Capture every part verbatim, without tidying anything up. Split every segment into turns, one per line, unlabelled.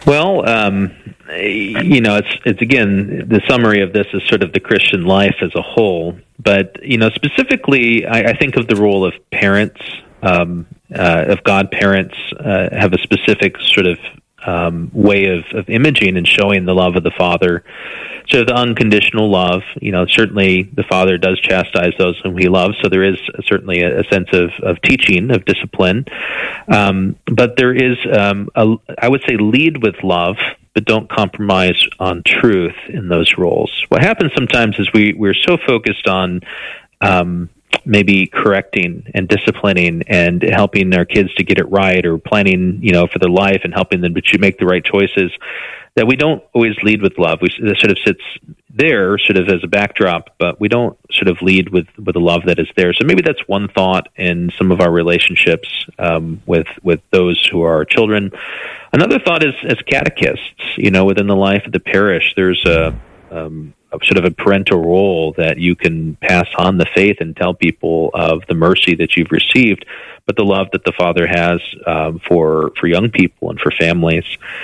Well, um, you know, it's it's again, the summary of this is sort of the Christian life as a whole. But, you know, specifically, I, I think of the role of parents, um, uh, of godparents, uh, have a specific sort of um, way of, of imaging and showing the love of the Father. So the unconditional love, you know, certainly the Father does chastise those whom he loves, so there is certainly a, a sense of, of teaching, of discipline. Um, but there is, um, a, I would say, lead with love, but don't compromise on truth in those roles. What happens sometimes is we, we're so focused on um, maybe correcting and disciplining and helping our kids to get it right, or planning, you know, for their life and helping them to make the right choices, that we don't always lead with love. We that sort of sits there sort of as a backdrop, but we don't sort of lead with, with the love that is there. So maybe that's one thought in some of our relationships um, with with those who are our children. Another thought is as catechists, you know, within the life of the parish, there's a, um, a sort of a parental role that you can pass on the faith and tell people of the mercy that you've received, but the love that the Father has um, for for young people and for families.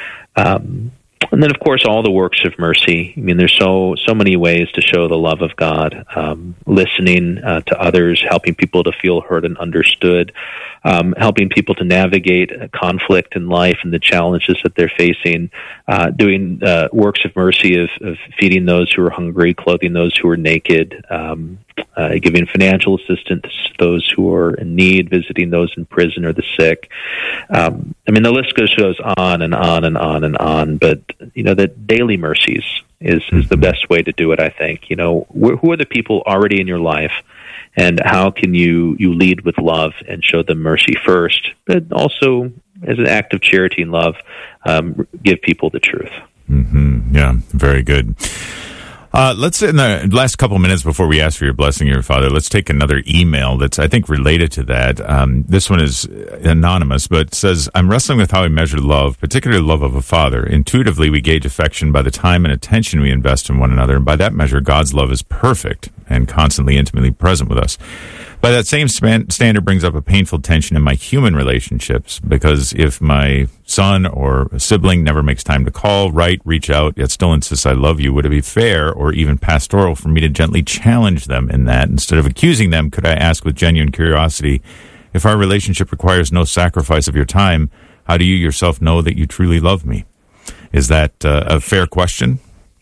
Um, And then, of course, all the works of mercy. I mean, there's so so many ways to show the love of God. Um, listening uh, to others, helping people to feel heard and understood, um, helping people to navigate conflict in life and the challenges that they're facing, uh, doing uh, works of mercy of, of feeding those who are hungry, clothing those who are naked, um, uh, giving financial assistance to those who are in need, visiting those in prison or the sick. Um, I mean, the list goes goes on and on and on and on, but you know, the daily mercies is, is the best way to do it, I think. You know, wh- who are the people already in your life, and how can you, you lead with love and show them mercy first, but also as an act of charity and love, um, give people the truth.
Mm-hmm. Yeah, very good. Uh, let's, in the last couple minutes before we ask for your blessing, your Father, let's take another email that's, I think, related to that. Um, this one is anonymous, but says, I'm wrestling with how I measure love, particularly love of a father. Intuitively, we gauge affection by the time and attention we invest in one another, and by that measure, God's love is perfect and constantly intimately present with us. But that same span- standard brings up a painful tension in my human relationships, because if my son or a sibling never makes time to call, write, reach out, yet still insists I love you, would it be fair or even pastoral for me to gently challenge them in that? Instead of accusing them, could I ask with genuine curiosity, if our relationship requires no sacrifice of your time, how do you yourself know that you truly love me? Is that uh, a fair question?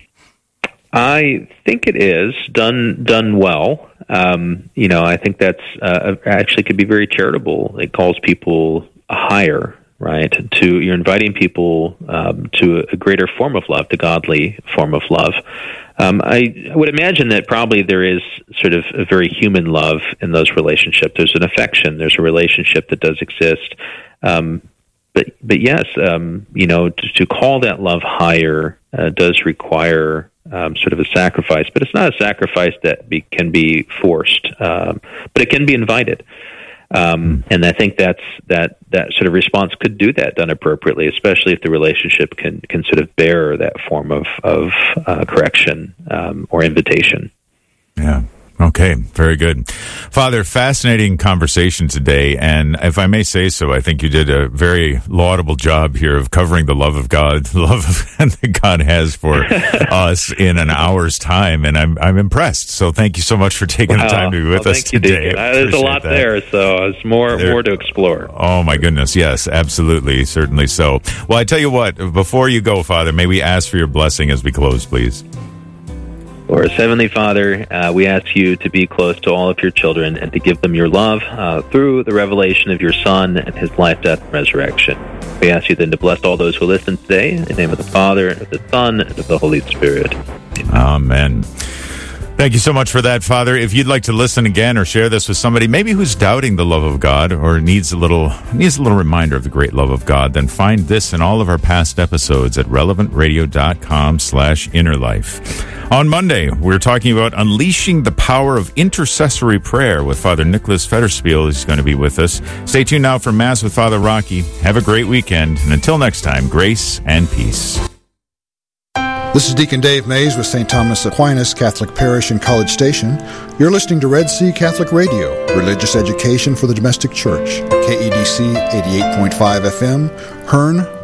I think it is done done well. Um, you know, I think that's uh, actually could be very charitable. It calls people higher, right? To you're inviting people um, to a greater form of love, to godly form of love. Um, I, I would imagine that probably there is sort of a very human love in those relationships. There's an affection. There's a relationship that does exist. Um, but but yes, um, you know, to, to call that love higher uh, does require Um, sort of a sacrifice, but it's not a sacrifice that be, can be forced, um, but it can be invited. Um, and I think that's that that sort of response could do that done appropriately, especially if the relationship can can sort of bear that form of of uh, correction um, or invitation.
Yeah. Okay, very good. Father, fascinating conversation today, and if I may say so, I think you did a very laudable job here of covering the love of God, the love of, that God has for us in an hour's time, and I'm I'm impressed. So thank you so much for taking
wow.
the time to be with
well,
us
thank
today.
You, uh, there's a lot that. there, so it's more there, more to explore.
Oh my goodness, yes, absolutely, certainly so. Well, I tell you what, before you go, Father, may we ask for your blessing as we close, please?
Lord, Heavenly Father, uh, we ask you to be close to all of your children and to give them your love uh, through the revelation of your Son and his life, death, and resurrection. We ask you then to bless all those who listen today in the name of the Father, and of the Son, and of the Holy Spirit. Amen.
Amen. Thank you so much for that, Father. If you'd like to listen again or share this with somebody maybe who's doubting the love of God or needs a little needs a little reminder of the great love of God, then find this and all of our past episodes at relevantradio.com slash innerlife. On Monday, we're talking about unleashing the power of intercessory prayer with Father Nicholas Federspiel. He's going to be with us. Stay tuned now for Mass with Father Rocky. Have a great weekend, and until next time, grace and peace.
This is Deacon Dave Mays with Saint Thomas Aquinas Catholic Parish in College Station. You're listening to Red Sea Catholic Radio, religious education for the domestic church. K E D C eighty-eight point five F M, Hearn,